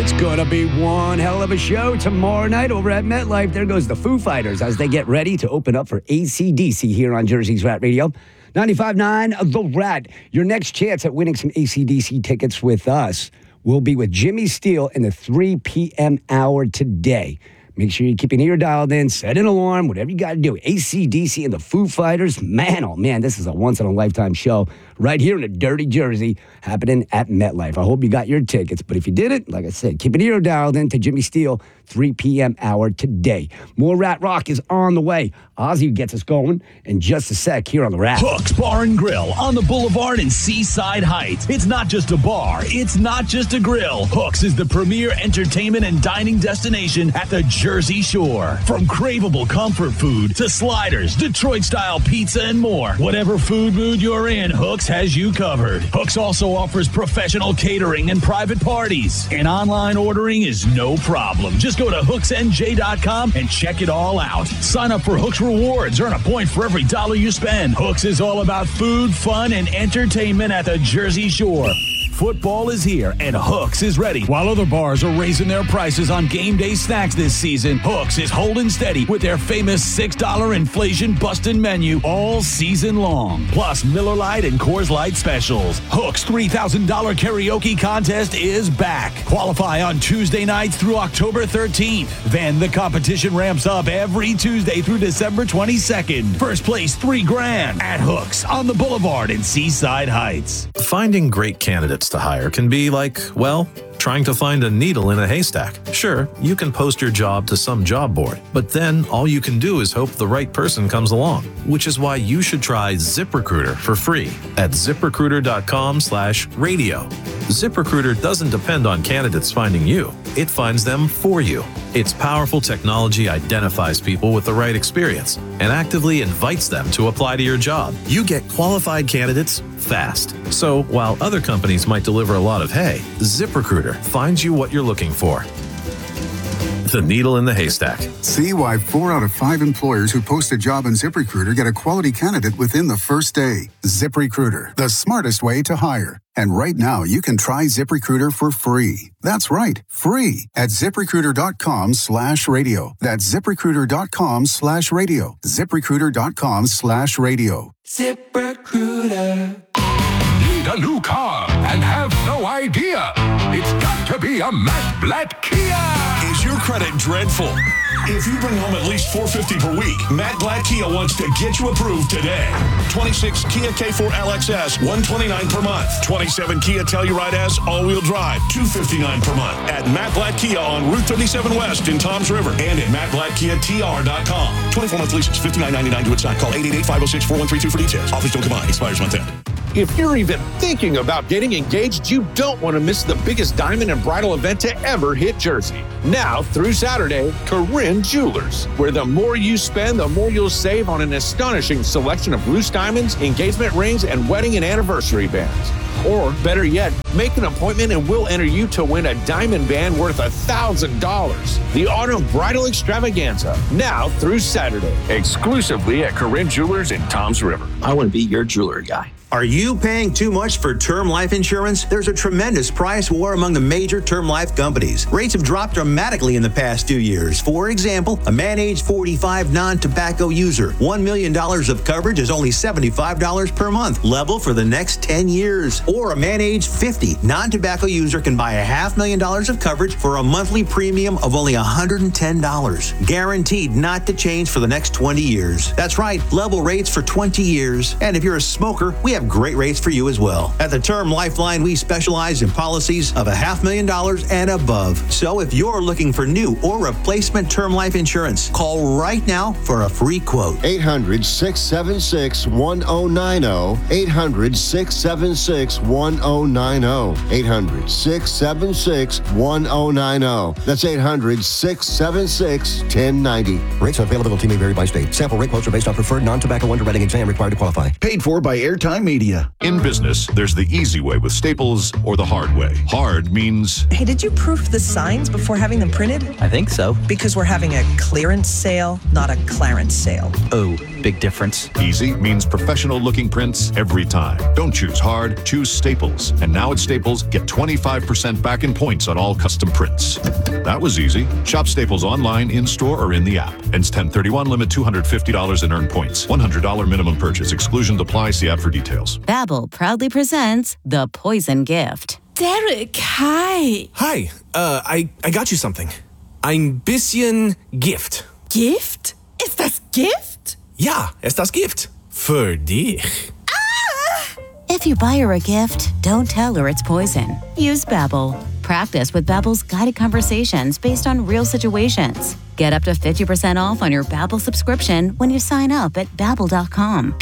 It's going to be one hell of a show tomorrow night over at MetLife. There goes the Foo Fighters as they get ready to open up for AC/DC here on Jersey's Rat Radio. 95.9 The Rat. Your next chance at winning some AC/DC tickets with us will be with Jimmy Steele in the 3 p.m. hour today. Make sure you keep your ear dialed in, set an alarm, whatever you got to do. AC/DC and the Foo Fighters. Man, oh man, this is a once-in-a-lifetime show right here in the dirty Jersey happening at MetLife. I hope you got your tickets. But if you didn't, like I said, keep an ear dialed in to Jimmy Steele, 3 p.m. hour today. More Rat Rock is on the way. Ozzy gets us going in just a sec here on The Rat. Hooks Bar and Grill on the Boulevard in Seaside Heights. It's not just a bar. It's not just a grill. Hooks is the premier entertainment and dining destination at the Jersey Shore. From craveable comfort food to sliders, Detroit-style pizza, and more. Whatever food mood you're in, Hooks has you covered. Hooks also offers professional catering and private parties. And online ordering is no problem. Just go to hooksnj.com and check it all out. Sign up for Hooks Rewards. Earn a point for every dollar you spend. Hooks is all about food, fun, and entertainment at the Jersey Shore. Football is here, and Hooks is ready. While other bars are raising their prices on game day snacks this season, Hooks is holding steady with their famous $6 inflation-busting menu all season long. Plus Miller Lite and Coors Light specials. Hooks' $3,000 karaoke contest is back. Qualify on Tuesday nights through October 13th. Then the competition ramps up every Tuesday through December 22nd. First place, $3,000 at Hooks on the Boulevard in Seaside Heights. Finding great candidates to hire can be like, well, trying to find a needle in a haystack. Sure, you can post your job to some job board, but then all you can do is hope the right person comes along, which is why you should try ZipRecruiter for free at ZipRecruiter.com/radio. ZipRecruiter doesn't depend on candidates finding you. It finds them for you. Its powerful technology identifies people with the right experience and actively invites them to apply to your job. You get qualified candidates fast. So while other companies might deliver a lot of hay, ZipRecruiter finds you what you're looking for. The needle in the haystack. See why 4 out of 5 employers who post a job on ZipRecruiter get a quality candidate within the first day. ZipRecruiter, the smartest way to hire. And right now, you can try ZipRecruiter for free. That's right, free at ZipRecruiter.com/radio. That's ZipRecruiter.com/radio. ZipRecruiter.com/radio. ZipRecruiter. Need a new car and have no idea? It's got to be a Matt Blatt Kia. Is your credit dreadful? If you bring home at least $450 per week, Matt Blatt Kia wants to get you approved today. 26 Kia K4 LXS, $129 per month. 27 Kia Telluride S, all-wheel drive, $259 per month. At Matt Blatt Kia on Route 37 West in Toms River and at MattBlattKiaTR.com. 24-month leases, $59.99 to its side. Call 888-506-4132 for details. Offers don't combine. Expires month end. If you're even thinking about getting engaged, you don't want to miss the biggest diamond and bridal event to ever hit Jersey. Now through Saturday, Corinne Jewelers, where the more you spend, the more you'll save on an astonishing selection of loose diamonds, engagement rings, and wedding and anniversary bands. Or better yet, make an appointment and we'll enter you to win a diamond band worth $1,000. The Autumn Bridal Extravaganza, now through Saturday, exclusively at Corinne Jewelers in Toms River. I want to be your jewelry guy. Are you paying too much for term life insurance? There's a tremendous price war among the major term life companies. Rates have dropped dramatically in the past 2 years. For example, a man age 45 non-tobacco user, $1 million of coverage is only $75 per month, level for the next 10 years. Or a man age 50 non-tobacco user can buy $500,000 of coverage for a monthly premium of only $110, guaranteed not to change for the next 20 years. That's right, level rates for 20 years. And if you're a smoker, we have great rates for you as well. At the Term Lifeline, we specialize in policies of $500,000 and above. So if you're looking for new or replacement term life insurance, call right now for a free quote. 800-676-1090. 800-676-1090. 800-676-1090. That's 800-676-1090. Rates and availability may vary by state. Sample rate quotes are based on preferred non-tobacco underwriting exam required to qualify. Paid for by Airtime media. In business, there's the easy way with Staples or the hard way. Hard means... Hey, did you proof the signs before having them printed? I think so. Because we're having a clearance sale, not a Clarence sale. Oh, big difference. Easy means professional-looking prints every time. Don't choose hard, choose Staples. And now at Staples, get 25% back in points on all custom prints. That was easy. Shop Staples online, in-store, or in the app. Ends 10/31, limit $250 in earned points. $100 minimum purchase. Exclusions apply. See app for details. Babbel proudly presents The Poison Gift. Derek, hi. Hi, I got you something. Ein bisschen Gift. Gift? Ist das Gift? Ja, ist das Gift. Für dich. If you buy her a gift, don't tell her it's poison. Use Babbel. Practice with Babbel's guided conversations based on real situations. Get up to 50% off on your Babbel subscription when you sign up at Babbel.com.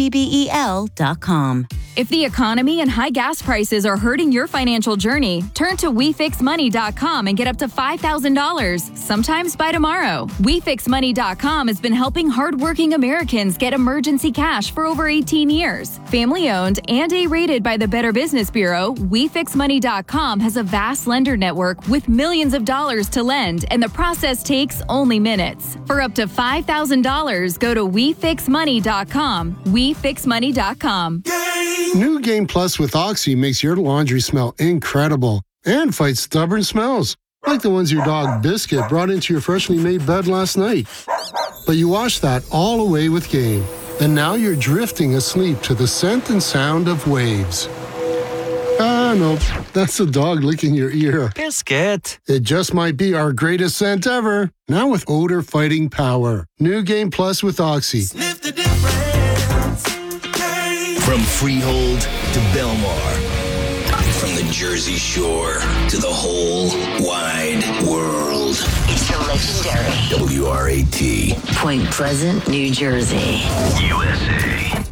Babbel.com. If the economy and high gas prices are hurting your financial journey, turn to WeFixMoney.com and get up to $5,000, sometimes by tomorrow. WeFixMoney.com has been helping hardworking Americans get emergency cash for over 18 years. Family-owned and A-rated by the Better Business Bureau, WeFixMoney.com has a vast lender network with millions of dollars to lend, and the process takes only minutes. For up to $5,000, go to WeFixMoney.com. WeFixMoney.com. New Game Plus with Oxy makes your laundry smell incredible and fights stubborn smells, like the ones your dog Biscuit brought into your freshly made bed last night. But you wash that all away with Game, and now you're drifting asleep to the scent and sound of waves. Ah, no, that's the dog licking your ear. Biscuit. It just might be our greatest scent ever. Now with odor-fighting power. New Game Plus with Oxy. Sniff the difference. From Freehold to Belmar. From the Jersey Shore to the whole wide world. It's the legendary WRAT. Point Pleasant, New Jersey. USA.